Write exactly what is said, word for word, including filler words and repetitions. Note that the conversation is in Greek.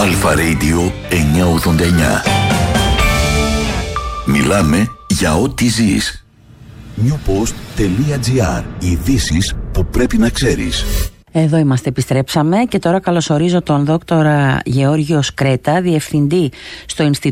Αλφα Radio εννιακόσια ογδόντα εννιά. Μιλάμε για ό,τι ζεις. newpost.gr. Ειδήσεις που πρέπει να ξέρεις. Εδώ είμαστε, επιστρέψαμε και τώρα καλωσορίζω τον δόκτορα Γεώργιο Σκρέτα, διευθυντή στο Ινστιτούτο